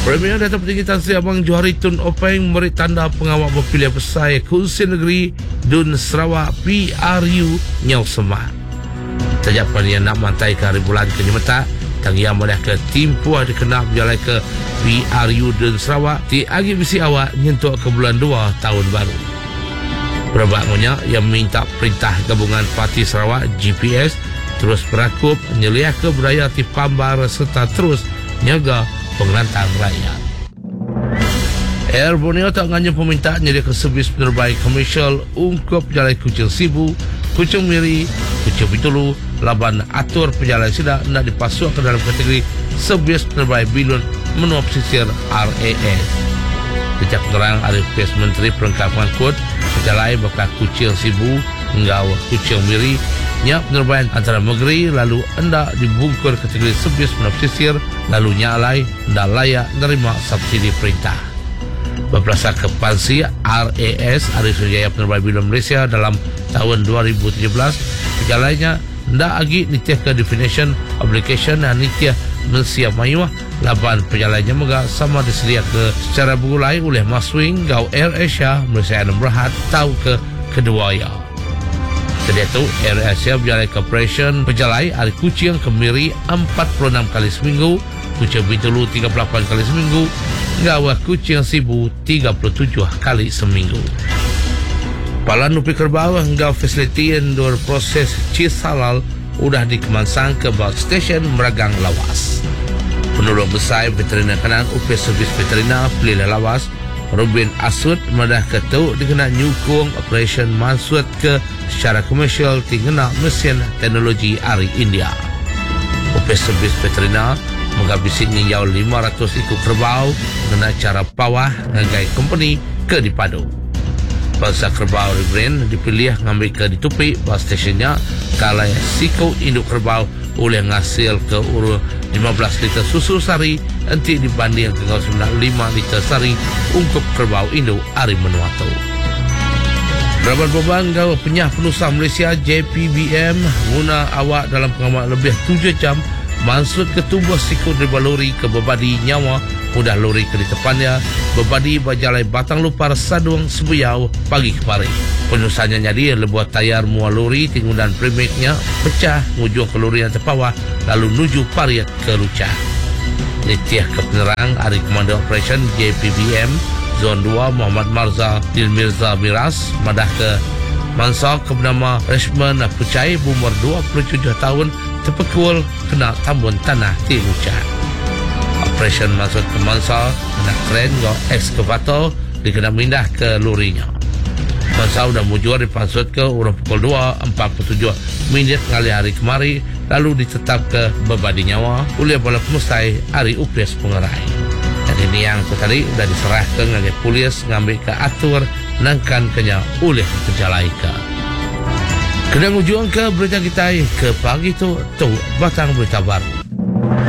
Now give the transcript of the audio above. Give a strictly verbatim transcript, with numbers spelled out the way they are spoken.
Premier Datuk Petinggi Tan Sri Abang Johari Tun Openg memberi tanda pengawal berpilihan pesai Kunsi Negeri Dun Sarawak P R U Nyau Semat. Sejak yang nak mantai ke hari bulan ke Nyemetak, tang yang boleh ke tim puah dikenal berjalan ke P R U Dun Sarawak di agi bisi awak nyentuk ke bulan dua tahun baru. Berbaknya yang minta perintah gabungan Parti Sarawak G P S terus berakup nyeliah ke budaya ti Pambar serta terus nyaga pengelantang rakyat. Air Borneo tak nganya permintaan nyeri ke servis penerbang komersial ungkup jalan Kuching Sibu, Kuching Miri, Kuching Pitulu, laban atur perjalanan sida nak dipasuk ke dalam kategori servis penerbang bilun menua pesisir R A S. Sejak terang ada Pes Menteri Perlengkapan Kod perjalanan bakal Kuching Sibu hingga Kuching Miri nya penerbangan antara negeri lalu hendak dibungkur kategori servis menua pesisir lalu nyalai hendak layak menerima subsidi perintah. Berperasa ke Pansi R A S Hari Sujaya Penerbangan Bilun Malaysia dalam tahun dua ribu tujuh belas perjalanannya hendak agi nitiah ke definition obligation dan nitiah mensiap mayuah laban perjalanannya mega sama disedia ke secara berulai oleh Maswing Gau Air Asia Malaysia Adam Berhad tahu ke kedua ya. Sedia itu Air Asia berjalan ke operation perjalanan dari Kuching ke Miri empat puluh enam kali seminggu, Kuching Pitulu tiga puluh lapan kali seminggu, hingga Kuching Sibu tiga puluh tujuh kali seminggu. Palan Nupi Kerbau hingga fasiliti yang berproses cheese halal sudah dikemansang ke bawah stesen Meragang Lawas. Penolong besar veteriner kanan U P Servis Veteriner Pelila Lawas Robin Asud madah ketuk dikenal nyukung operation mansut ke secara komersial tinggal mesin teknologi ari India. U P Servis Veteriner menghabisi ninjau lima ratus ikut kerbau dengan cara pawah ngagai company ke dipadu. Bangsa kerbau Ribrin dipilih ngambil ke ditupi bawah stasiunnya kalau sikau induk kerbau oleh ngasil ke uru lima belas liter susu sari nanti dibanding dengan sembilan puluh lima liter sari ungkup kerbau induk ari Menuatu. Raban Bobang Gau Penyah Penusah Malaysia J P B M guna awak dalam pengamal lebih tujuh jam maksud ketubuh sikut dari lori ke bebadi nyawa mudah lori ke di depannya bebadi berjalan batang lupar sadung sebuyau pagi kemarin. Penusahnya jadi lebuat tayar mual lori tinggundan premiknya pecah ngujung ke lori yang terpawah lalu nuju pariat ke Lucah. Nitiah ke penerang hari Komando Operation J P B M Zon dua Muhammad Marza Dil Mirza Miras madah ke Mansa ke bernama Reshman Pucai berumur dua puluh tujuh tahun terpekul kena tambun tanah di Lucah. Operation masuk ke Mansa kena keren go ekskavator dikena mindah ke lorinya. Mansa sudah mujur dipansut ke urang pukul dua empat puluh tujuh minit ngali hari kemari lalu ditetap ke bebadi nyawa oleh Balai Pemustai hari U P S Pengerai. Dan ini yang tadi sudah diserahkan oleh polis ngambil ke atur nangkan kenya oleh Kejalaika. Kedang ujung ke berita kita ke pagi tu tu batang berita baru.